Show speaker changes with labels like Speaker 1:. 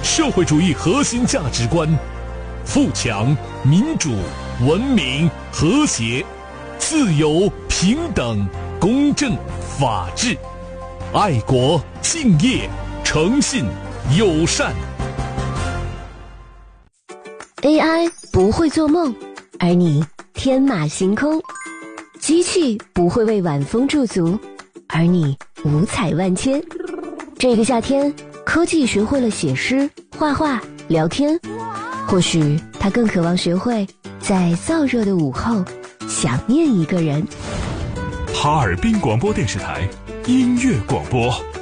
Speaker 1: 社会主义核心价值观：富强、民主、文明、和谐、自由、平等、公正、法治、爱国、敬业、诚信、友善。
Speaker 2: AI 不会做梦，而你天马行空；机器不会为晚风驻足，而你五彩万千。这个夏天，科技学会了写诗、画画、聊天，或许它更渴望学会在燥热的午后想念一个人。
Speaker 1: 哈尔滨广播电视台音乐广播。